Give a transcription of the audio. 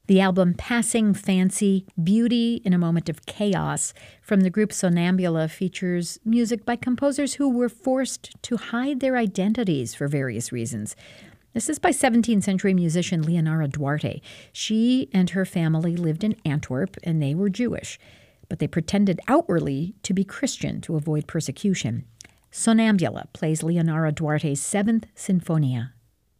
The album Passing Fancy, Beauty in a Moment of Chaos from the group Sonambula features music by composers who were forced to hide their identities for various reasons. This is by 17th century musician Leonora Duarte. She and her family lived in Antwerp, and they were Jewish, but they pretended outwardly to be Christian to avoid persecution. Sonambula plays Leonora Duarte's Seventh Sinfonia.